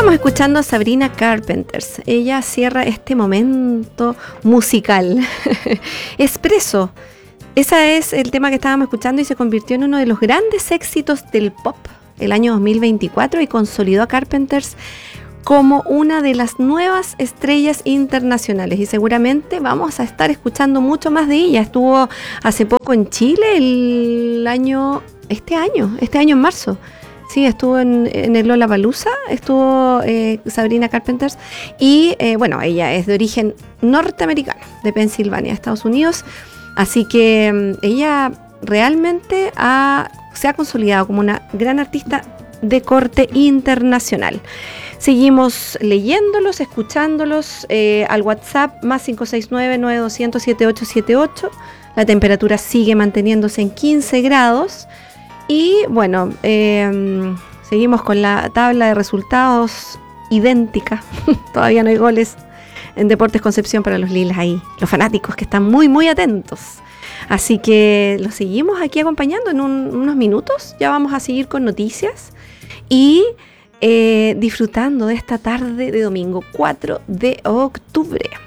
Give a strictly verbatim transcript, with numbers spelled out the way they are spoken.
Estábamos escuchando a Sabrina Carpenters. Ella cierra este momento musical. Expreso. Ese es el tema que estábamos escuchando y se convirtió en uno de los grandes éxitos del pop el año dos mil veinticuatro y consolidó a Carpenters como una de las nuevas estrellas internacionales, y seguramente vamos a estar escuchando mucho más de ella. Estuvo hace poco en Chile el año, este año, este año en marzo. Sí, estuvo en, en el Lollapalooza, estuvo eh, Sabrina Carpenters, y eh, bueno, ella es de origen norteamericano, de Pensilvania, Estados Unidos, así que um, ella realmente ha, se ha consolidado como una gran artista de corte internacional. Seguimos leyéndolos, escuchándolos eh, al WhatsApp más cinco seis nueve, nueve dos cero cero, siete ocho siete ocho. La temperatura sigue manteniéndose en quince grados. Y bueno, eh, seguimos con la tabla de resultados idéntica. Todavía no hay goles en Deportes Concepción para los Lilas ahí. Los fanáticos que están muy, muy atentos. Así que los seguimos aquí acompañando en un, unos minutos. Ya vamos a seguir con noticias y eh, disfrutando de esta tarde de domingo cuatro de octubre.